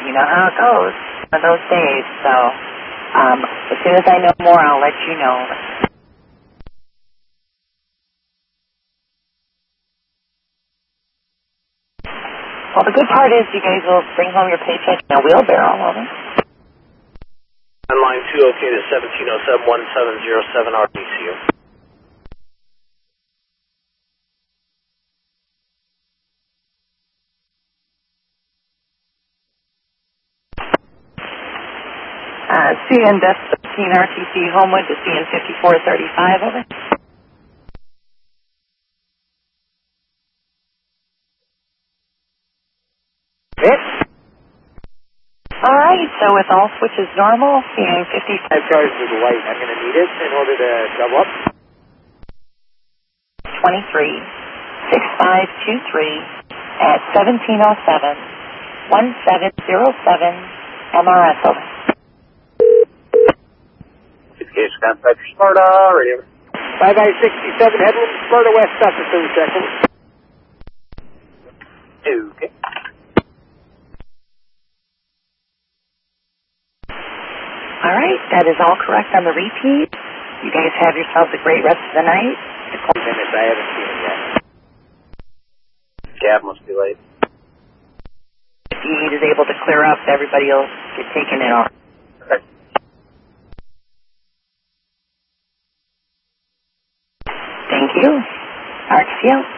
you know how it goes on those days. So as soon as I know more, I'll let you know. Well, the good part is you guys will bring home your paycheck in a wheelbarrow, will they? On line 2, okay, to 1707-1707 RBCU. CN Best 15 RTC Homewood to CN 5435, over. Yes. All right, so with all switches normal, CN 55. I've charged with the light. I'm going to need it in order to double up. 23-6523 at 1707-1707 MRS, over. Communication contact Sparta, radio. 5967, Headland, Sparta West, after 30 seconds. Okay. All right, that is all correct on the repeat. You guys have yourselves a great rest of the night. 20 minutes, I haven't seen it yet. Cab must be late. If the heat is able to clear up, everybody will get taken in on. Okay. Thank you. RTCO.